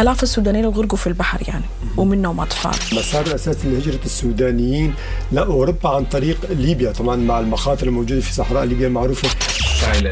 آلاف السودانيين الغرقوا في البحر يعني، ومنهم أطفال. مسار الأساسي لهجرة السودانيين لأوروبا عن طريق ليبيا، طبعا مع المخاطر الموجودة في صحراء ليبيا المعروفة.